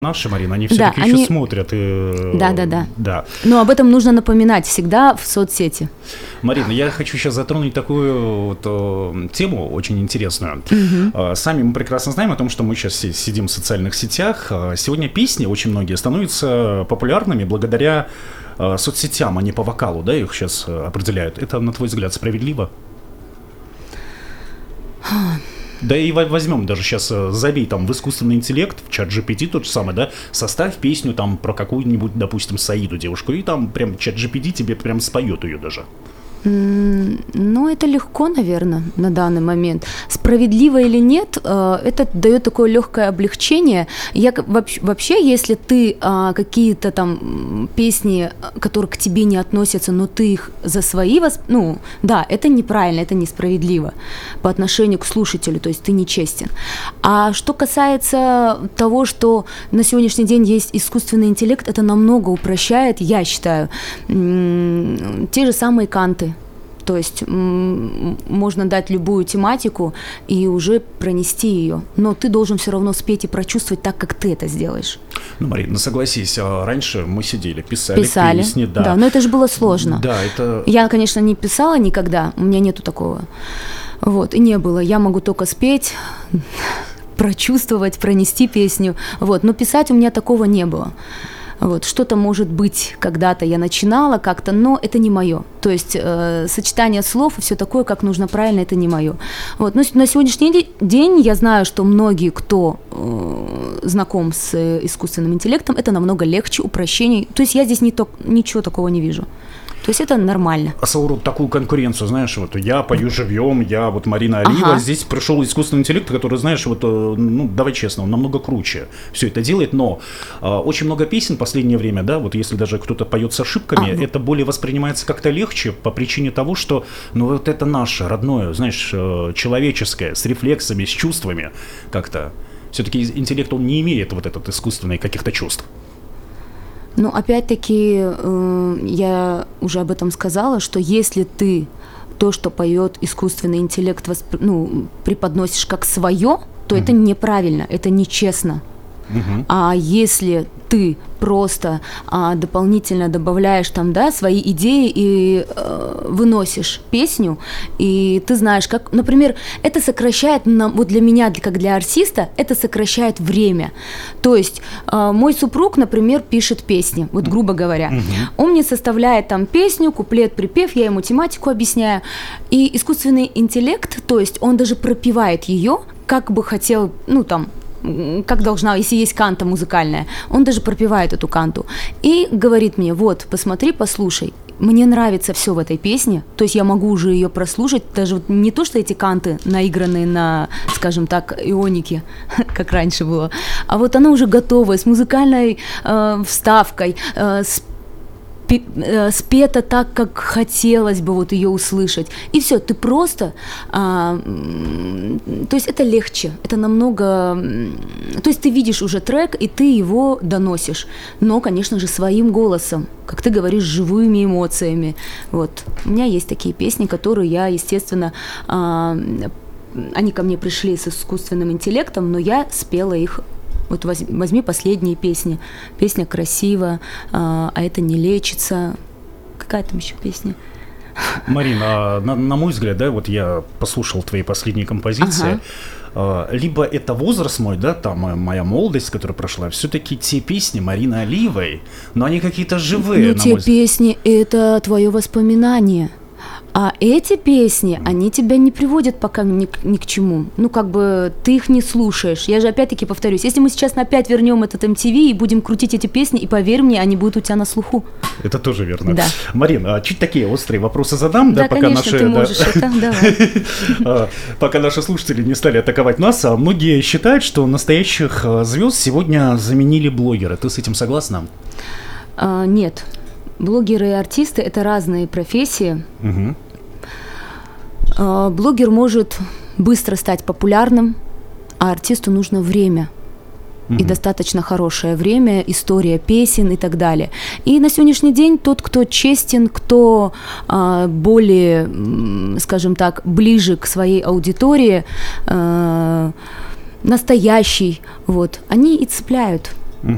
Наши, Марина, они Да, все-таки еще смотрят. Да. Но об этом нужно напоминать всегда в соцсети. Марина, я хочу сейчас затронуть такую вот тему очень интересную. Сами мы прекрасно знаем о том, что мы сейчас сидим в социальных сетях. Сегодня песни очень многие становятся популярными благодаря соцсетям, а не по вокалу, да, их сейчас определяют. Это, на твой взгляд, справедливо? Да и возьмем даже сейчас, забей там в искусственный интеллект, в чат GPT тот же самый, да, составь песню там про какую-нибудь, допустим, Саиду девушку, и там прям чат GPT тебе прям споет ее даже. Ну, это легко, наверное, на данный момент. Справедливо или нет, это дает такое легкое облегчение. Вообще, если ты какие-то там песни, которые к тебе не относятся, но ты их за свои, ну, да, это неправильно, это несправедливо по отношению к слушателю, то есть ты нечестен. А что касается того, что на сегодняшний день есть искусственный интеллект, это намного упрощает, я считаю, те же самые канты. То есть можно дать любую тематику и уже пронести ее, но ты должен все равно спеть и прочувствовать так, как ты это сделаешь. Ну, Марина, согласись, раньше мы сидели, писали песни, да, но это же было сложно. Да, это... Я, конечно, не писала никогда, у меня нету такого, вот, и не было. Я могу только спеть, прочувствовать, пронести песню, вот, но писать у меня такого не было. Вот, что-то, может быть, когда-то я начинала как-то, но это не мое. То есть сочетание слов и все такое, как нужно правильно, это не мое. Вот, но на сегодняшний день я знаю, что многие, кто знаком с искусственным интеллектом, это намного легче, упрощений. То есть я здесь ничего такого не вижу. То есть это нормально. А Сауру, такую конкуренцию, знаешь, вот я пою живьем, я вот Марина Алиева, здесь пришел искусственный интеллект, который, знаешь, вот, ну, давай честно, он намного круче все это делает, но очень много песен в последнее время, да, вот если даже кто-то поет с ошибками, это более воспринимается как-то легче по причине того, что, ну, вот это наше, родное, знаешь, человеческое, с рефлексами, с чувствами как-то. Все-таки интеллект, он не имеет вот этот искусственный каких-то чувств. Ну, опять-таки, я уже об этом сказала, что если ты то, что поет искусственный интеллект, преподносишь как свое, то это неправильно, это нечестно. А если ты просто дополнительно добавляешь там, да, свои идеи и выносишь песню, и ты знаешь, как, например, это сокращает, вот для меня, как для артиста, это сокращает время. То есть мой супруг, например, пишет песни, вот грубо говоря, он мне составляет там песню, куплет, припев, я ему тематику объясняю, и искусственный интеллект, то есть он даже пропевает ее, как бы хотел, ну там, как должна, если есть канта музыкальная, он даже пропевает эту канту и говорит мне: вот, посмотри, послушай, мне нравится все в этой песне, то есть я могу уже ее прослушать, даже вот не то, что эти канты наигранные на, скажем так, ионике, как раньше было, а вот она уже готовая, с музыкальной вставкой, спета так, как хотелось бы вот ее услышать. И все, ты просто... то есть это легче, это намного... То есть ты видишь уже трек, и ты его доносишь. Но, конечно же, своим голосом, как ты говоришь, живыми эмоциями. Вот. У меня есть такие песни, которые я, естественно... они ко мне пришли с искусственным интеллектом, но я спела их. Вот возьми последние песни. Песня «Красиво», «А это не лечится». Какая там еще песня? Марина, на мой взгляд, да, вот я послушал твои последние композиции, либо это возраст мой, да, там моя молодость, которая прошла, все-таки те песни Марины Алиевой, но они какие-то живые. Ну, те песни – это твое воспоминание. А эти песни, они тебя не приводят пока ни к чему. Ну, как бы ты их не слушаешь. Я же опять-таки повторюсь, если мы сейчас опять вернем этот MTV и будем крутить эти песни, и поверь мне, они будут у тебя на слуху. Это тоже верно. Да. Марин, чуть такие острые вопросы задам, да, пока конечно, ты можешь это, давай. Пока наши слушатели не стали атаковать нас, а многие считают, что настоящих звезд сегодня заменили блогеры. Ты с этим согласна? Нет. Блогеры и артисты – это разные профессии. Блогер может быстро стать популярным, а артисту нужно время. И достаточно хорошее время, история песен и так далее. И на сегодняшний день тот, кто честен, кто более, скажем так, ближе к своей аудитории, настоящий, вот, они и цепляют.